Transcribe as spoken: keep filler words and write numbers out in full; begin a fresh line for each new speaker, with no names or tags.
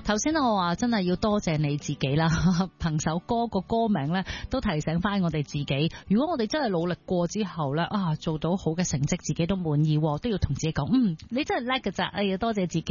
頭先我話真係要多謝你自己啦，憑首歌個歌名咧都提醒翻我哋自己，如果我哋真係努力過之後咧啊，做到好嘅成績，自己都滿意，都要同自己講，嗯，你真係叻㗎咋，哎呀，多謝自己。